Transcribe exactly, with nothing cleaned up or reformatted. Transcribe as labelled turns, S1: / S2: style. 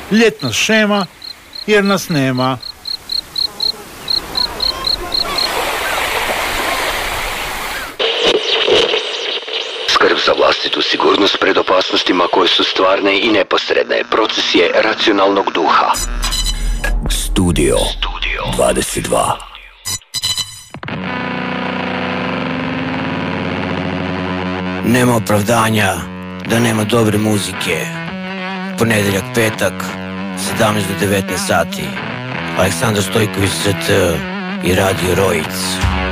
S1: Ljetna šema, jer nas nema.
S2: Skrb za vlastitu sigurnost pred opasnostima koje su stvarne i neposredne. Proces je racionalnog duha. Studio, Studio dvadeset dva.
S3: Nema opravdanja da nema dobre muzike. Ponedeljak, petak, sedamnaest do devetnaest sati. Aleksandar Stojković Z T i Radio Rojic.